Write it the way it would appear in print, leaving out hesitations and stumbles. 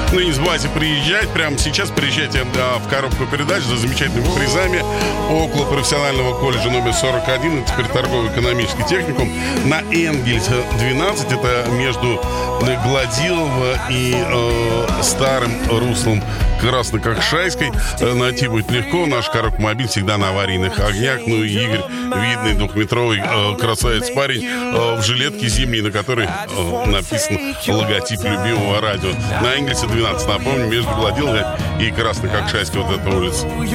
Ну и не забывайте приезжать. Прямо сейчас приезжайте в коробку передач за замечательными призами около профессионального колледжа номер 41. Это теперь торгово-экономический техникум на Энгельса 12. Это между Гладилова и старым руслом Краснококшайской. Найти будет легко. Наш коробка мобиль всегда на аварийных огнях. Ну и Игорь, видный двухметровый красавец-парень в жилетке зимней, на которой написан логотип любимого радио. На Энгельсе 12, напомню, между Гладиловой и Краснококшайской вот эта улица.